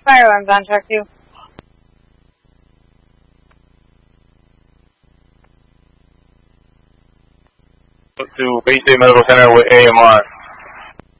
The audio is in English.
firearms on track 2. To Bay State Medical Center with AMR.